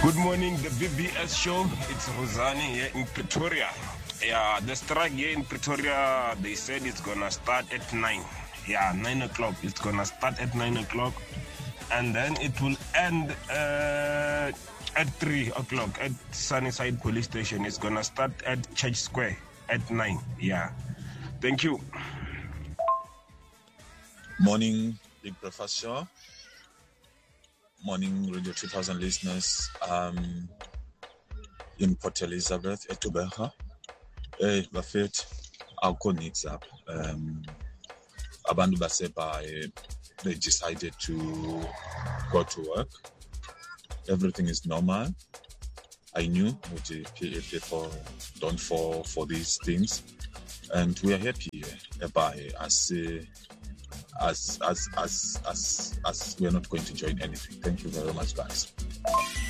Good morning, the BBS show. It's Rosani here in Pretoria. Yeah, the strike here in Pretoria, they said it's gonna start at 9. Yeah, 9 o'clock. It's gonna start at 9 o'clock. And then it will end at 3 o'clock at Sunnyside Police Station. It's gonna start at Church Square at 9. Yeah. Thank you. Morning, Big Breakfast Show. Morning, Radio 2000 listeners. In Port Elizabeth, eTubeha. Hey, Buffett, akho nix apha. Abantu baseba they decided to go to work. Everything is normal. I knew people don't fall for these things, and we are happy by as we are not going to join anything. Thank you very much, guys.